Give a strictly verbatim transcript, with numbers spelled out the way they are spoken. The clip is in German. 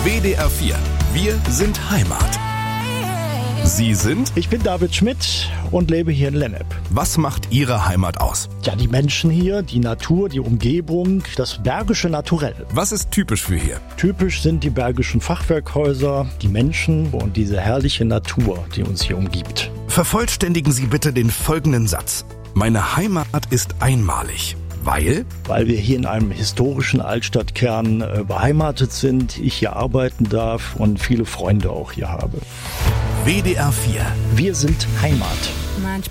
W D R vier. Wir sind Heimat. Sie sind? Ich bin David Schmidt und lebe hier in Lennep. Was macht Ihre Heimat aus? Ja, die Menschen hier, die Natur, die Umgebung, das bergische Naturell. Was ist typisch für hier? Typisch sind die bergischen Fachwerkhäuser, die Menschen und diese herrliche Natur, die uns hier umgibt. Vervollständigen Sie bitte den folgenden Satz. Meine Heimat ist einmalig. Weil? Weil wir hier in einem historischen Altstadtkern äh, beheimatet sind, ich hier arbeiten darf und viele Freunde auch hier habe. W D R vier. Wir sind Heimat.